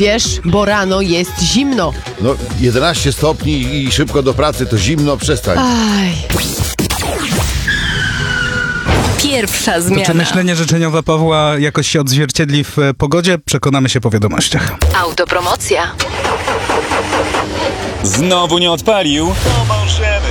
Wiesz, bo rano jest zimno. No, 11 stopni i szybko do pracy, to zimno, przestań. Aj. Pierwsza Czy zmiana. myślenie życzeniowe Pawła jakoś się odzwierciedli w pogodzie? Przekonamy się po wiadomościach. Autopromocja. Znowu nie odpalił? Pomożemy.